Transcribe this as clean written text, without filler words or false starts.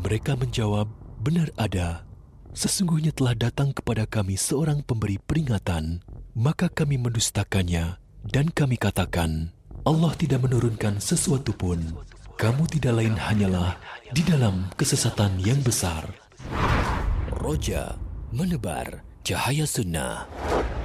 Mereka menjawab, benar ada. Sesungguhnya telah datang kepada kami seorang pemberi peringatan. Maka kami mendustakannya dan kami katakan, Allah tidak menurunkan sesuatu pun. Kamu tidak lain hanyalah di dalam kesesatan yang besar. Roja menebar cahaya sunnah.